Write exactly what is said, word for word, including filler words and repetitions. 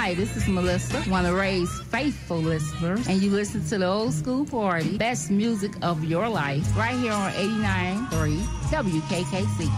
Hi, this is Melissa, one of Ray's faithful listeners, and you listen to the Old School Party, best music of your life, right here on eighty-nine point three W K K C.